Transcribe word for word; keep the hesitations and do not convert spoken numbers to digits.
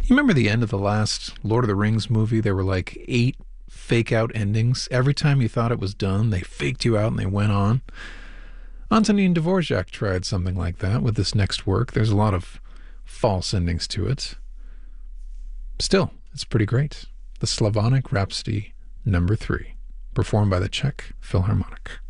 You remember the end of the last Lord of the Rings movie? There were like eight fake out endings. Every time you thought it was done, they faked you out and they went on. Antonin Dvorak tried something like that with this next work. There's a lot of false endings to it. Still, it's pretty great. The Slavonic Rhapsody number three, performed by the Czech Philharmonic.